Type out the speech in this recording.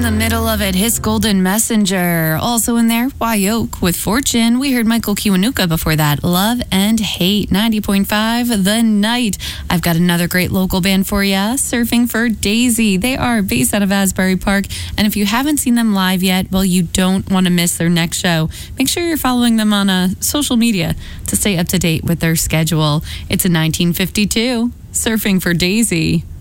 the middle of it, His Golden Messenger. Also in there, Wyoke with Fortune. We heard Michael Kiwanuka before that. Love and Hate, 90.5 The Night. I've got another great local band for you, Surfing for Daisy. They are based out of Asbury Park, and if you haven't seen them live yet, well, you don't want to miss their next show. Make sure you're following them on social media to stay up to date with their schedule. It's in 1952, Surfing for Daisy.